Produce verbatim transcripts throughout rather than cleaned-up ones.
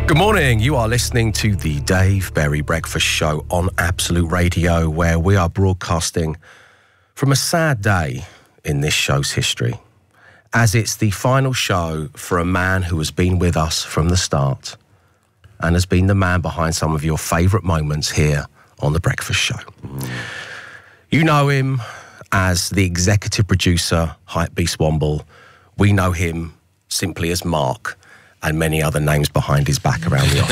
Good morning. You are listening to the Dave Berry Breakfast Show on Absolute Radio, where we are broadcasting from a sad day in this show's history, as it's the final show for a man who has been with us from the start and has been the man behind some of your favourite moments here on The Breakfast Show. Mm. You know him as the executive producer, Hypebeast Womble. We know him simply as Mark, and many other names behind his back around the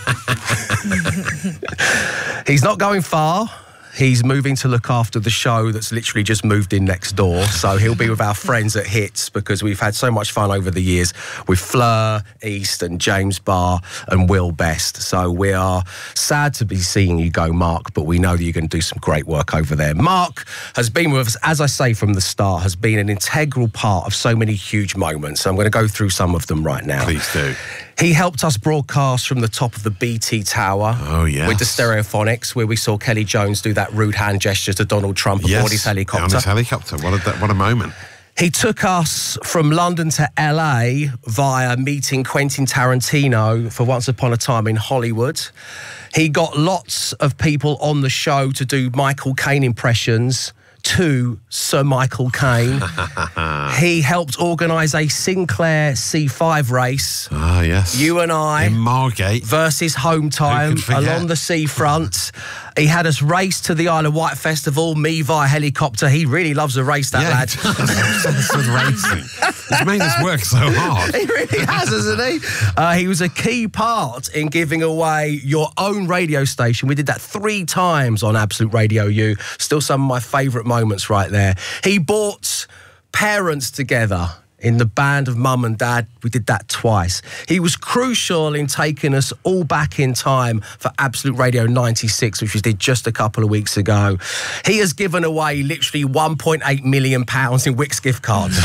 office. He's not going far. He's moving to look after the show that's literally just moved in next door. So he'll be with our friends at Hits, because we've had so much fun over the years with Fleur East and James Barr and Will Best. So we are sad to be seeing you go, Mark, but we know that you're going to do some great work over there. Mark has been with us, as I say, from the start, has been an integral part of so many huge moments. So I'm going to go through some of them right now. Please do. He helped us broadcast from the top of the B T Tower. Oh, yes. With the Stereophonics, where we saw Kelly Jones do that rude hand gesture to Donald Trump aboard yes, his helicopter. on his helicopter. What a, what a moment. He took us from London to L A via meeting Quentin Tarantino for Once Upon a Time in Hollywood. He got lots of people on the show to do Michael Caine impressions to Sir Michael Caine. He helped organise a Sinclair C five race. Ah, yes. You and I. In Margate. Versus Home Time along the seafront. He had us race to the Isle of Wight Festival, me via helicopter. He really loves a race, that yeah, lad. He racing. He's made us work so hard. He really has, hasn't he? Uh, he was a key part in giving away your own radio station. We did that three times on Absolute Radio U. Still some of my favourite moments right there. He brought parents together in the band of Mum and Dad. We did that twice. He was crucial in taking us all back in time for Absolute Radio ninety-six, which we did just a couple of weeks ago. He has given away literally one point eight million pounds in Wix gift cards.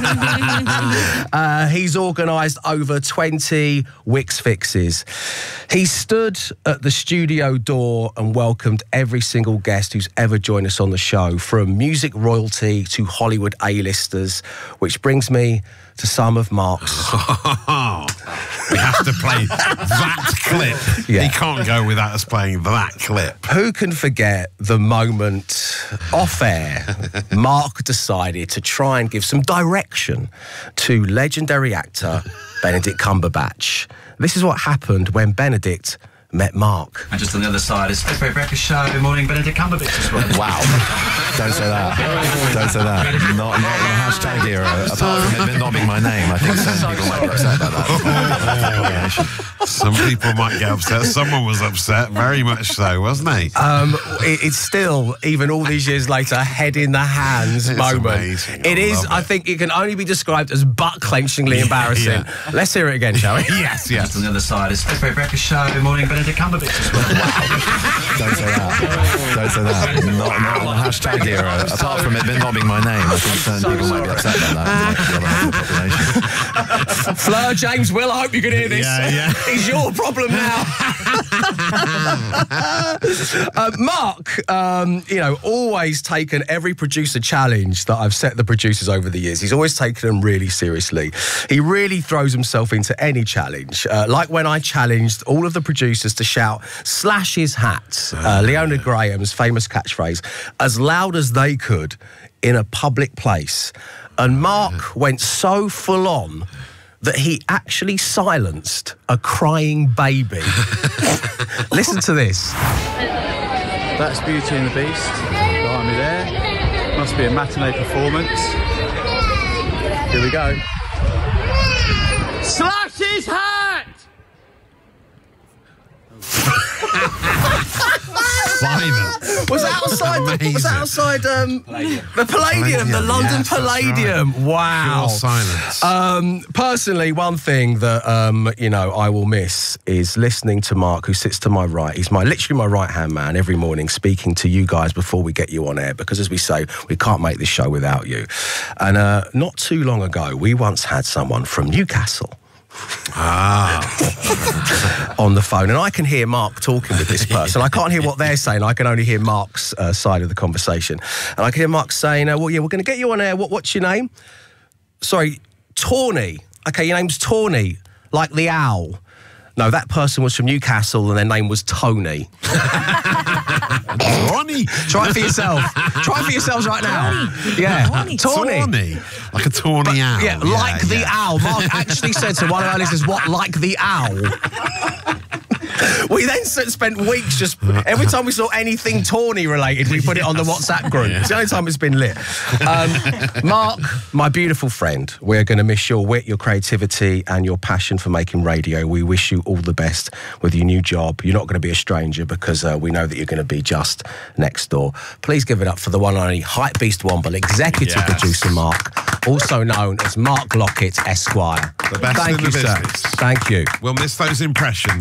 uh, he's organised over twenty Wix fixes. He stood at the studio door and welcomed every single guest who's ever joined us on the show, from music royalty to Hollywood A-listers, which brings me to some of Mark's. We have to play that clip. Yeah. He can't go without us playing that clip. Who can forget the moment off air Mark decided to try and give some direction to legendary actor Benedict Cumberbatch? This is what happened when Benedict met Mark. And just on the other side is February Breakfast Show. Good morning, Benedict Cumberbatch as well. Wow. Don't say that. Don't say that. Not, not the hashtag era. Apart from it not being my name, I think some people might be upset about that. Some people might get upset. Someone was upset, very much so, wasn't he? Um, it, it's still, even all these years later, head in the hands it's moment. Amazing. It I is, it. I think it can only be described as butt-clenchingly embarrassing. Yeah. Let's hear it again, shall we? Yes, yes. Just on the other side is February Breakfast Show. Good morning, Benedict Cumberbatch as well. Wow. Don't say that. Don't say that. Not, not the hashtag era. Apart from it not being my name, I think certain people might be upset about that. Fleur, James, Will, I hope you can hear this. Yeah, yeah. It's your problem now. uh, Mark, um, you know, always taken every producer challenge that I've set the producers over the years. He's always taken them really seriously. He really throws himself into any challenge. Uh, like when I challenged all of the producers to shout, slash his hat, uh, Leonard Graham's famous catchphrase, as loud as they could in a public place. And Mark went so full on that he actually silenced a crying baby. Listen to this. That's Beauty and the Beast. Behind me there. Must be a matinee performance. Here we go. Slash his hat! Silence. Was that outside? The, was that outside um, Palladium. the Palladium, the Palladium, London yes, that's Palladium? right. Wow. Pure silence. Um, personally, one thing that um, you know I will miss is listening to Mark, who sits to my right. He's my literally my right hand man every morning, speaking to you guys before we get you on air. Because as we say, we can't make this show without you. And uh, not too long ago, we once had someone from Newcastle. Ah. on the phone, and I can hear Mark talking with this person. I can't hear what they're saying. I can only hear Mark's uh, side of the conversation. And I can hear Mark saying, uh, well, yeah, we're going to get you on air. What, what's your name? Sorry, Tawny. Okay, your name's Tawny, like the owl. No, that person was from Newcastle and their name was Tony. Tawny. Try it for yourself. Try it for yourselves right now. Yeah. Tawny. Tawny. Like a tawny owl. Yeah, like the yeah. owl. Mark actually said to one of our listeners, what, like the owl? We then s- spent weeks just, every time we saw anything Tawny related, we put it on the WhatsApp group. It's the only time it's been lit. Um, Mark, my beautiful friend, we're going to miss your wit, your creativity and your passion for making radio. We wish you all the best with your new job. You're not going to be a stranger because uh, we know that you're going to be just next door. Please give it up for the one and only Hype Beast Womble, executive Yes. producer Mark, also known as Mark Lockett, Esquire. The best Thank in you, the sir. business. Thank you. We'll miss those impressions.